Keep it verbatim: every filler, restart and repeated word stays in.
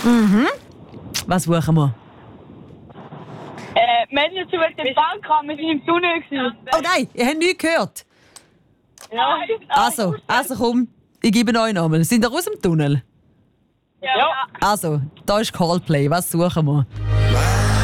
Mhm. Was suchen wir? Äh, Männer zu den Bankraum, wir sind im Tunnel gewesen. Oh nein, ihr habt nichts gehört. Ja. Also, also komm, ich gebe euch einen Namen. Sind ihr aus dem Tunnel? Ja. Also, da ist Coldplay. Was suchen wir?